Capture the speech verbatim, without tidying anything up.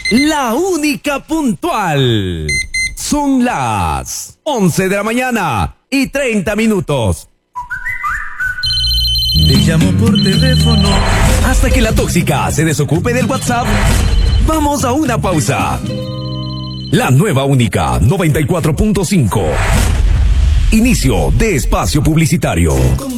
la única puntual. Son las once de la mañana y treinta minutos. Te llamo por teléfono. Hasta que la tóxica se desocupe del WhatsApp, vamos a una pausa. La nueva única noventa y cuatro punto cinco. Inicio de espacio publicitario.